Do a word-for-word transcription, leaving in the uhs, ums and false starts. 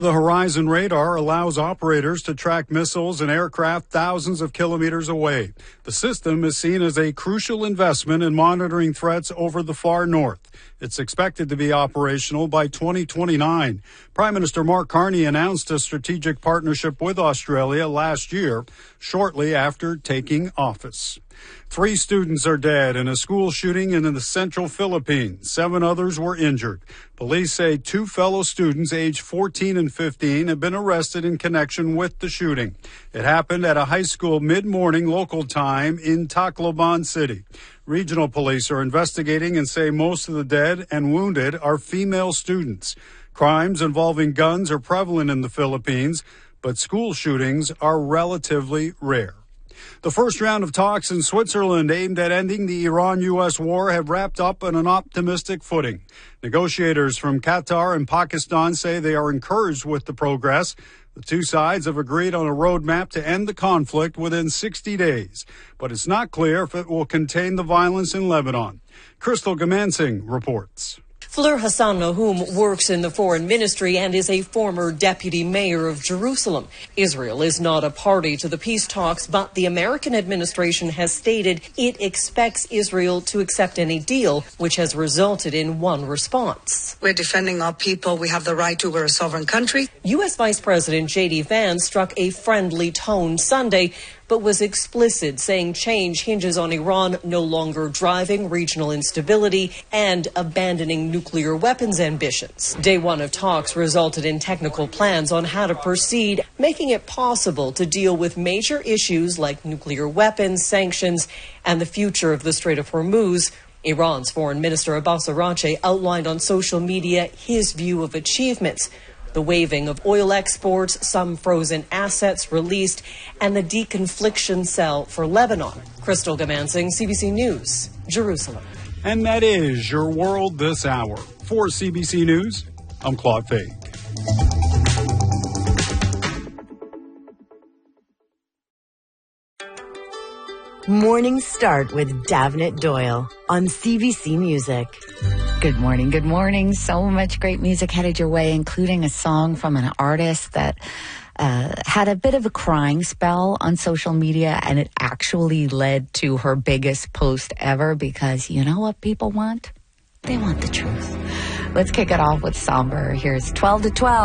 The Horizon radar allows operators to track missiles and aircraft thousands of kilometers away. The system is seen as a crucial investment in monitoring threats over the far north. It's expected to be operational by twenty twenty-nine. Prime Minister Mark Carney announced a strategic partnership with Australia last year, shortly after taking office. Three students are dead in a school shooting in the central Philippines. Seven others were injured. Police say two fellow students aged fourteen and fifteen have been arrested in connection with the shooting. It happened at a high school mid-morning local time in Tacloban City. Regional police are investigating and say most of the dead and wounded are female students. Crimes involving guns are prevalent in the Philippines, but school shootings are relatively rare. The first round of talks in Switzerland aimed at ending the Iran U S war have wrapped up on an optimistic footing. Negotiators from Qatar and Pakistan say they are encouraged with the progress. The two sides have agreed on a roadmap to end the conflict within sixty days, but it's not clear if it will contain the violence in Lebanon. Crystal Gamansing reports. Fleur Hassan Nahum works in the foreign ministry and is a former deputy mayor of Jerusalem. Israel is not a party to the peace talks, but the American administration has stated it expects Israel to accept any deal, which has resulted in one response. We're defending our people. We have the right to. We're a sovereign country. U S Vice President J D Vance struck a friendly tone Sunday, but was explicit, saying change hinges on Iran no longer driving regional instability and abandoning nuclear weapons ambitions. Day one of talks resulted in technical plans on how to proceed, making it possible to deal with major issues like nuclear weapons, sanctions, and the future of the Strait of Hormuz. Iran's Foreign Minister Abbas Araghchi outlined on social media his view of achievements: the waiving of oil exports, some frozen assets released, and the deconfliction cell for Lebanon. Crystal Gamansing, C B C News, Jerusalem. And that is your world this hour. For C B C News, I'm Claude Fade. Mornings start with Davnit Doyle on C B C Music. Good morning, good morning. So much great music headed your way, including a song from an artist that uh, had a bit of a crying spell on social media, and it actually led to her biggest post ever, because you know what people want? They want the truth. Let's kick it off with Somber. Here's twelve to twelve.